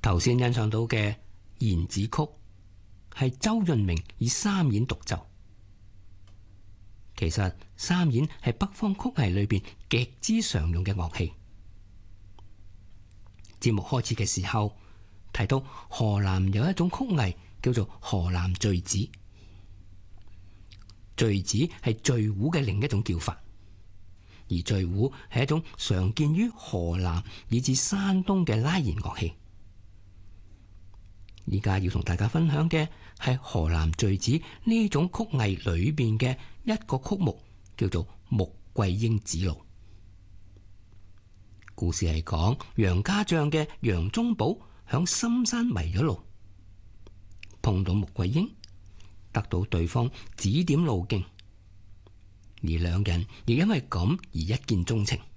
頭先欣賞到嘅《言子曲》係周潤明以三弦獨奏。其實三弦係北方曲藝裏邊極之常用嘅樂器。節目開始嘅時候提到河南有一種曲藝叫做河南墜子，墜子係墜胡嘅另一種叫法，而墜胡係一種常見於河南以至山東嘅拉弦樂器。而家要同大家分享嘅係河南墜子呢種曲藝裏邊嘅一個曲目，叫做《穆桂英指路》。故事係講楊家將嘅楊宗保響深山迷咗路，碰到穆桂英，得到對方指點路徑，而兩人亦因為咁而一見鍾情。